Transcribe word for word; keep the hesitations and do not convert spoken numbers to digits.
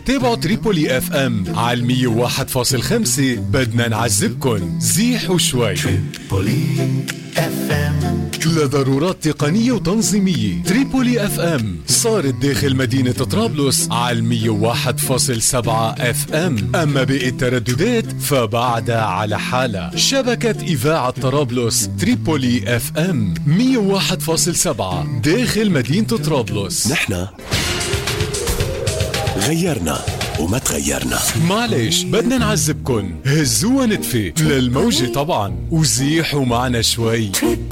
تابعوا تريبولي اف ام على المية وواحد فاصل خمسة. بدنا نعذبكن زيحوا شوي. لضرورات تقنية وتنظيمية، تريبولي اف ام صارت داخل مدينة طرابلس على المية وواحد فاصل سبعة اف ام، اما باقي الترددات فبعدها على حالة. شبكة اذاعة طرابلس تريبولي اف ام مية وواحد فاصل سبعة داخل مدينة طرابلس. نحنا غيرنا وما تغيرنا. معلش بدنا نعذبكن، هزوها نتفة للموجة طبعا وزيحوا معنا شوي.